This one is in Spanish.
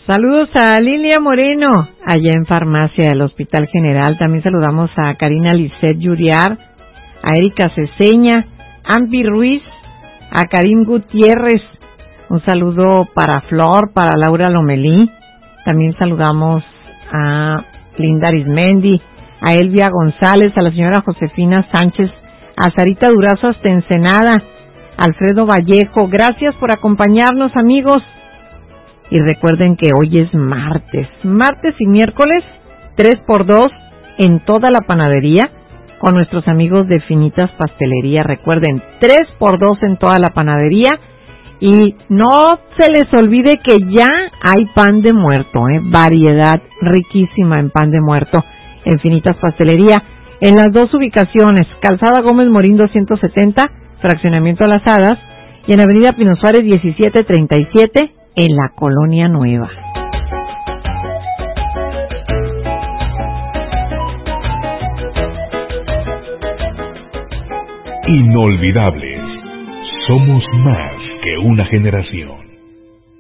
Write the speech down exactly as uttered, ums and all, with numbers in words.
Saludos a Lilia Moreno, allá en Farmacia del Hospital General. También saludamos a Karina Lisset Yuriar, a Erika Ceseña, Ampi Ruiz, a Karim Gutiérrez. Un saludo para Flor, para Laura Lomelí. También saludamos a Linda Arismendi, a Elvia González, a la señora Josefina Sánchez, a Sarita Durazo hasta Ensenada, Alfredo Vallejo. Gracias por acompañarnos, amigos. Y recuerden que hoy es martes, martes y miércoles, tres por dos en toda la panadería con nuestros amigos de Finitas Pastelería. Recuerden, tres por dos en toda la panadería. Y no se les olvide que ya hay pan de muerto, ¿eh? Variedad riquísima en pan de muerto en Finitas Pastelería. En las dos ubicaciones, Calzada Gómez Morín doscientos setenta, Fraccionamiento Las Hadas, y en Avenida Pino Suárez diecisiete treinta y siete, en la Colonia Nueva. Inolvidables. Somos más que una generación.